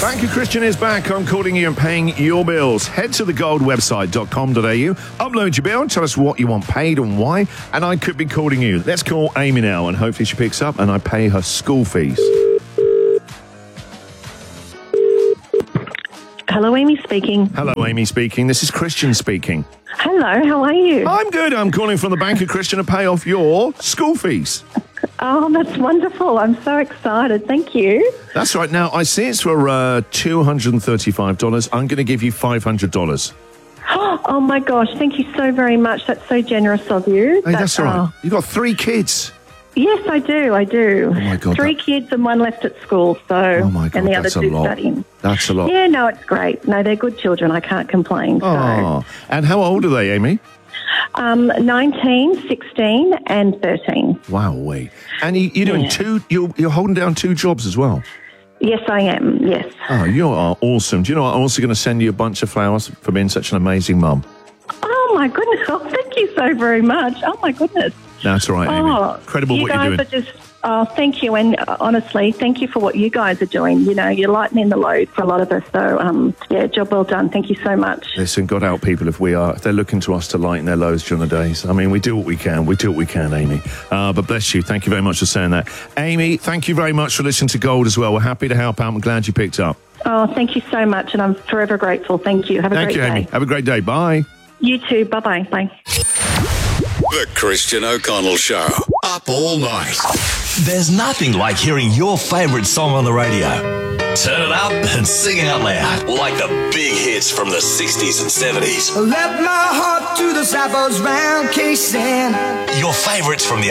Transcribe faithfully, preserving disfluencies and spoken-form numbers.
Bank of Christian is back on calling you and paying your bills. Head to the gold website dot com dot a u, upload your bill, tell us what you want paid and why, and I could be calling you. Let's call Amy now, and hopefully she picks up and I pay her school fees. Hello, Amy speaking. Hello, Amy speaking. This is Christian speaking. Hello, how are you? I'm good. I'm calling from the Bank of Christian to pay off your school fees. Oh, that's wonderful. I'm so excited. Thank you. That's right. Now, I see it's for uh, two hundred thirty-five dollars. I'm going to give you five hundred dollars. Oh, my gosh. Thank you so very much. That's so generous of you. Hey, that's all right. Oh. You've got three kids. Yes, I do. I do. Oh, my God. Three that... kids and one left at school, so... Oh, my God, and the other that's a two lot. studying. That's a lot. Yeah, no, it's great. No, they're good children. I can't complain. So. Oh, and how old are they, Amy? Um, nineteen, sixteen and thirteen. Wow, wait. And you, you're doing Yeah. two, you're, you're holding down two jobs as well. Yes, I am. Yes. Oh, you are awesome. Do you know what? I'm also going to send you a bunch of flowers for being such an amazing mum. Oh, my goodness. Oh, thank you so very much. Oh, my goodness. That's all right, Amy. Oh, Incredible you what guys you're doing. are just, oh, thank you. And uh, honestly, thank you for what you guys are doing. You know, you're lightening the load for a lot of us. So, um, yeah, job well done. Thank you so much. Listen, God help people if we are, if they're looking to us to lighten their loads during the days. I mean, we do what we can. We do what we can, Amy. Uh, but bless you. Thank you very much for saying that. Amy, thank you very much for listening to Gold as well. We're happy to help out. I'm glad you picked up. Oh, thank you so much. And I'm forever grateful. Thank you. Have a Thank great you, day. Amy. Have a great day. Bye. You too. Bye-bye. Bye. The Christian O'Connell Show. Up all night. There's nothing like hearing your favourite song on the radio. Turn it up and sing out loud. Like the big hits from the sixties and seventies. Let my heart to the cyphers round casing. Your favourites from the